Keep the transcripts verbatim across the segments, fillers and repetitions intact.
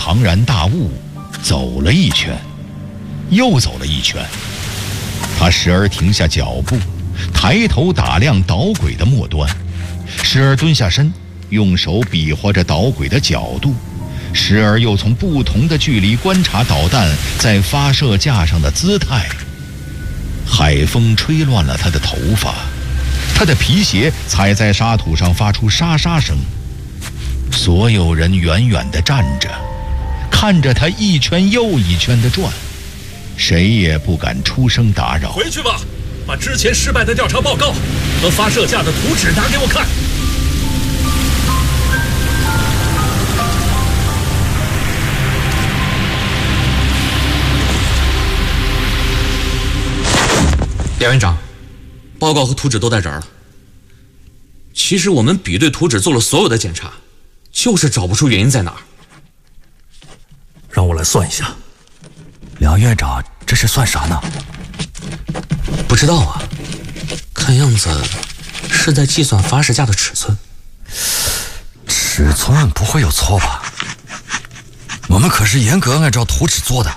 庞然大物，走了一圈，又走了一圈。他时而停下脚步，抬头打量导轨的末端，时而蹲下身，用手比划着导轨的角度，时而又从不同的距离观察导弹在发射架上的姿态。海风吹乱了他的头发，他的皮鞋踩在沙土上发出沙沙声。所有人远远地站着，看着他一圈又一圈地转，谁也不敢出声打扰。 回去吧，把之前失败的调查报告和发射架的图纸拿给我看。 梁院长，报告和图纸都在这儿了。其实我们比对图纸做了所有的检查，就是找不出原因在哪儿。 让我来算一下。 梁院长，这是算啥呢？ 不知道啊，看样子是在计算发射架的尺寸。 尺寸不会有错吧？我们可是严格按照图纸做的。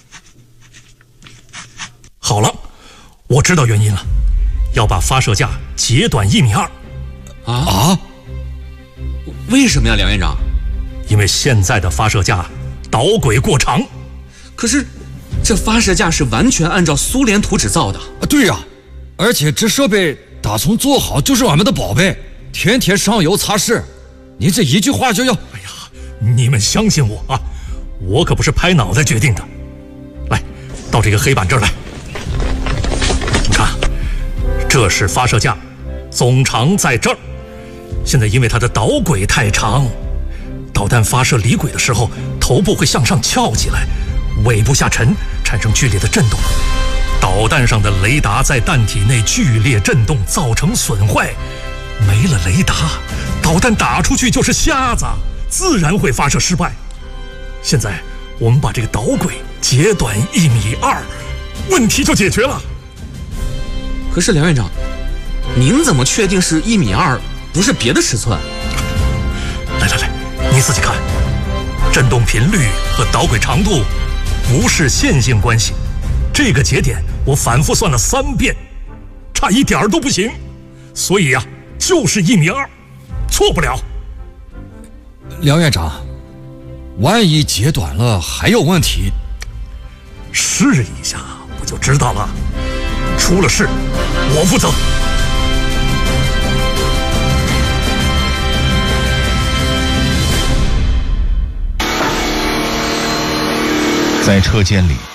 好了，我知道原因了，要把发射架截短一米二。 啊啊？ 为什么呀，梁院长？ 因为现在的发射架导轨过长。 可是，这发射架是完全按照苏联图纸造的。 啊，对呀，而且这设备打从做好就是我们的宝贝，天天上油擦拭。你这一句话就要…… 哎呀，你们相信我啊，我可不是拍脑袋决定的。来，到这个黑板这儿来。你看，这是发射架，总长在这儿。现在因为它的导轨太长，导弹发射离轨的时候，头部会向上翘起来，尾部下沉，产生剧烈的震动。导弹上的雷达在弹体内剧烈震动，造成损坏。没了雷达，导弹打出去就是瞎子，自然会发射失败。现在我们把这个导轨截短一米二，问题就解决了。 可是梁院长，您怎么确定是一米二，不是别的尺寸？ 来来来，你仔细看，振动频率和导轨长度不是线性关系。这个节点我反复算了三遍，差一点儿都不行。所以呀、啊，就是一米二，错不了。 梁院长，万一截短了还有问题， 试一下不就知道了？出了事，我负责。 在车间里，